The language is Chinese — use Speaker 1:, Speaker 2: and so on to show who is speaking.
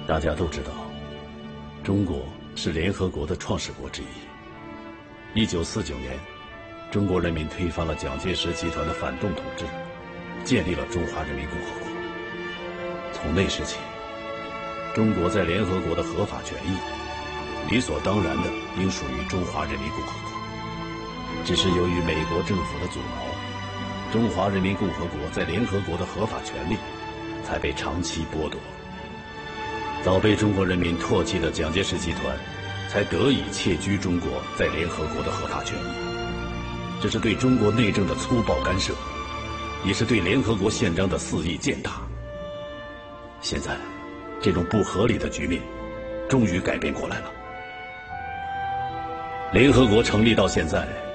Speaker 1: 大家都知道，中国是联合国的创始国之一。1949年，中国人民推翻了蒋介石集团的反动统治，建立了中华人民共和国。从那时起，中国在联合国的合法权益，理所当然的应属于中华人民共和国。只是由于美国政府的阻挠，中华人民共和国在联合国的合法权利才被长期剥夺。早被中国人民唾弃的蒋介石集团，才得以窃居中国在联合国的合法权益。这是对中国内政的粗暴干涉，也是对联合国宪章的肆意践踏。现在，这种不合理的局面，终于改变过来了。联合国成立到现在，